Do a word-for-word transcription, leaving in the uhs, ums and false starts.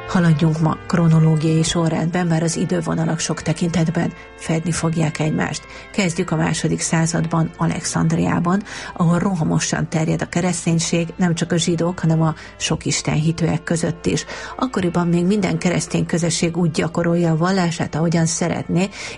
Haladjunk ma kronológiai sorrendben, bár az idővonalak sok tekintetben fedni fogják egymást. Kezdjük a második században Alexandriában, ahol rohamosan terjed a kereszténység, nem csak a zsidók, hanem a sok istenhitűek között is. Akkoriban még minden keresztény közösség úgy gyakorolja a vallását, ahogyan szeretné,